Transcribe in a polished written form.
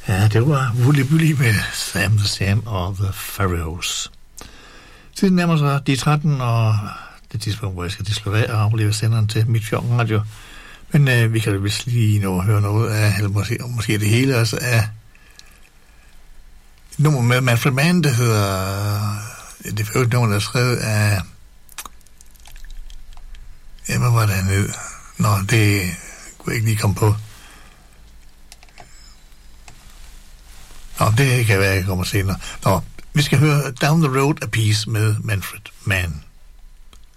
Ja, det var Wooly Bully med Sam the Sam og The Pharaohs. Tiden nærmer sig de 13, og det tidspunkt, hvor jeg skal slutte af og afleve senderen til Midtfjorden Radio. Men vi kan jo vist lige nå at høre noget af, eller måske det hele, altså af et nummer med Manfred Mann, der hedder, det er jo et nummer, der er skrevet af, ja, hvad var det, han hed? Nå, det kunne jeg ikke lige komme på. Nå, det kan være, jeg kommer senere. Nå, vi skal høre Down the Road a Piece med Manfred Mann.